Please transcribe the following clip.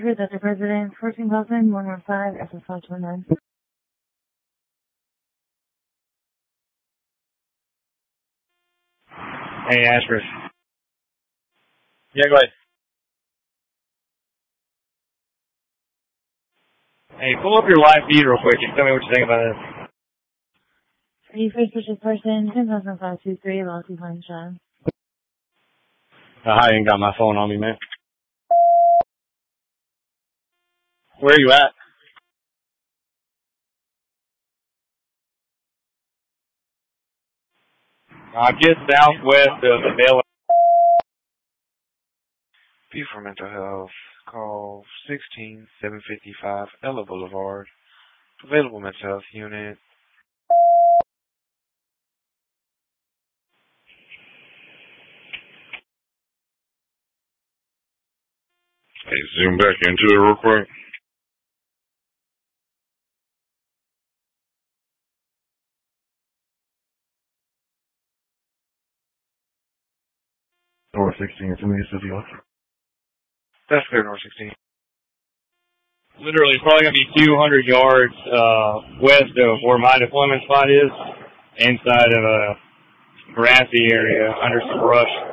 Dr. President, 14,115, SS529. Hey, Ashford. Yeah, go ahead. Hey, pull up your live feed real quick and tell me what you think about this. Pretty suspicious person, 10,523, Lawsy Fine Shot. I ain't got my phone on me, man. Where are you at? Just southwest of the Bell. Beaufort Mental Health. Call 16755 Ella Boulevard. Available mental health unit. Hey, zoom back into it real quick. North 16, it's in the city office. That's clear, North 16. Literally, probably going to be 200 yards west of where my deployment spot is, inside of a grassy area under some brush.